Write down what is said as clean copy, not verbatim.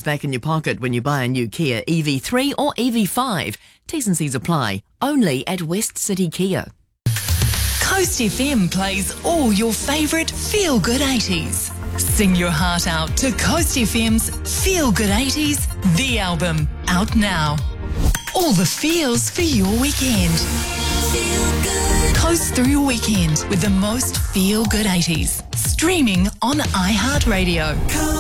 back in your pocket when you buy a new Kia EV3 or EV5. T's and C's apply. Only at West City Kia. Coast FM plays all your favourite feel-good 80s. Sing your heart out to Coast FM's Feel Good 80s, the album, out now. All the feels for your weekend. Feel good. Coast through your weekend with the most feel-good 80s. Streaming on iHeartRadio.